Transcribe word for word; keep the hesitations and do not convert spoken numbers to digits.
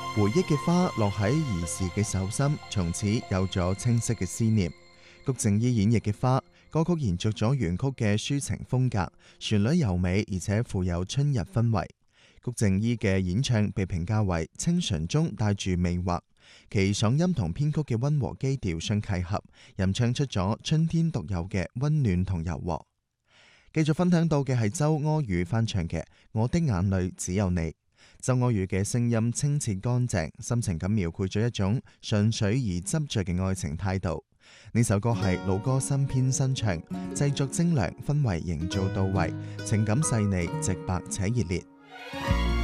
回憶嘅花落喺兒時嘅手心，從此有咗清晰嘅思念。谷靜伊演繹嘅花，歌曲延續咗原曲嘅抒情風格，旋律柔美而且富有春日氛圍。谷靜伊嘅演唱被評價為清純中帶住魅惑，其嗓音同編曲嘅溫和基調相契合，吟唱出咗春天獨有嘅溫暖同柔和。繼續分享到嘅係周柯宇翻唱嘅《我的眼淚只有你》。周柯宇嘅聲音清澈乾淨，深情咁描繪咗一種純粹而執着嘅愛情態度。呢首歌係老歌新編新唱，製作精良，氛圍營造到位，情感細膩，直白且熱烈。